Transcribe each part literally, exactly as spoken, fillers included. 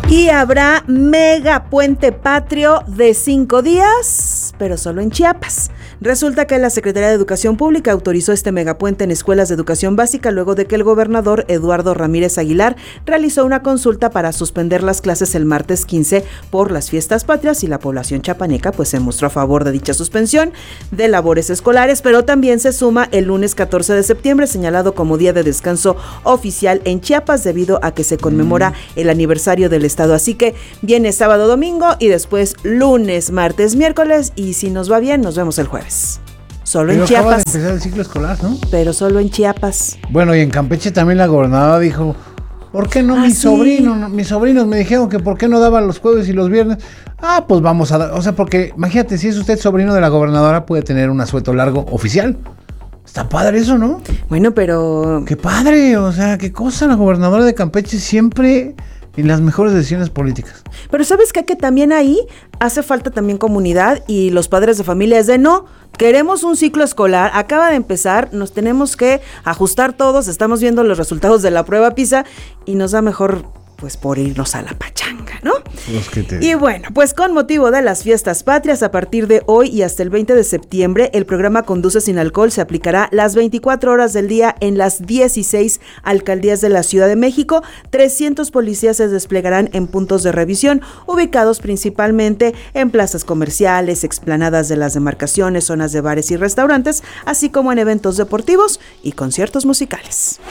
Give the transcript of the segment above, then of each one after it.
Y habrá mega puente patrio de cinco días, pero solo en Chiapas. Resulta que la Secretaría de Educación Pública autorizó este megapuente en escuelas de educación básica luego de que el gobernador Eduardo Ramírez Aguilar realizó una consulta para suspender las clases el martes quince por las fiestas patrias y la población chiapaneca pues se mostró a favor de dicha suspensión de labores escolares, pero también se suma el lunes catorce de septiembre señalado como día de descanso oficial en Chiapas debido a que se conmemora el aniversario del estado. Así que viene sábado, domingo y después lunes, martes, miércoles y si nos va bien nos vemos el jueves. Solo Pero en Chiapas. acaba de empezar el ciclo escolar, ¿no? Pero solo en Chiapas. Bueno, y en Campeche también la gobernadora dijo, ¿por qué no ah, mi sí. sobrino? No, mis sobrinos me dijeron que ¿por qué no daban los jueves y los viernes? Ah, pues vamos a dar, o sea, porque imagínate, si es usted sobrino de la gobernadora, puede tener un asueto largo oficial. Está padre eso, ¿no? Bueno, pero... Qué padre, o sea, qué cosa, la gobernadora de Campeche siempre en las mejores decisiones políticas. Pero ¿sabes qué? Que también ahí hace falta también comunidad y los padres de familia es de no, queremos un ciclo escolar, acaba de empezar, nos tenemos que ajustar todos, estamos viendo los resultados de la prueba PISA y nos da mejor pues por irnos a la pachanga, ¿no? Los que te... Y bueno, pues con motivo de las fiestas patrias, a partir de hoy y hasta el veinte de septiembre, el programa Conduce sin Alcohol se aplicará las veinticuatro horas del día en las dieciséis alcaldías de la Ciudad de México. trescientos policías se desplegarán en puntos de revisión, ubicados principalmente en plazas comerciales, explanadas de las demarcaciones, zonas de bares y restaurantes, así como en eventos deportivos y conciertos musicales.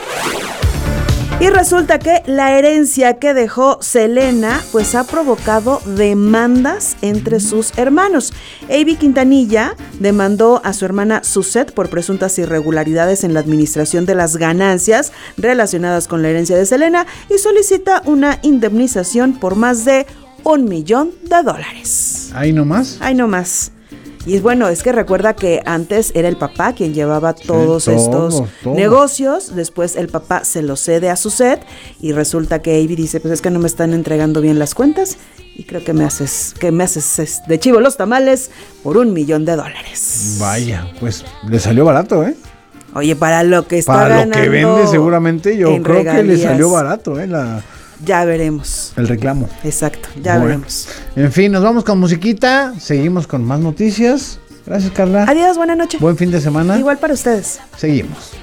Y resulta que la herencia que dejó Selena pues ha provocado demandas entre sus hermanos. Avi Quintanilla demandó a su hermana Suzette por presuntas irregularidades en la administración de las ganancias relacionadas con la herencia de Selena y solicita una indemnización por más de un millón de dólares. ¿Ahí nomás? Ahí nomás. Y bueno, es que recuerda que antes era el papá quien llevaba todos sí, estos todos, todos. negocios, después el papá se lo cede a Suzette y resulta que Avi dice, pues es que no me están entregando bien las cuentas y creo que me haces, que me haces de chivo los tamales por un millón de dólares. Vaya, pues le salió barato, ¿eh? Oye, para lo que está para ganando lo que vende seguramente yo creo regalías, que le salió barato, ¿eh? La... Ya veremos. El reclamo. Exacto, ya bueno, veremos. En fin, nos vamos con musiquita, seguimos con más noticias. Gracias, Carla. Adiós, buena noche. Buen fin de semana. Igual para ustedes. Seguimos.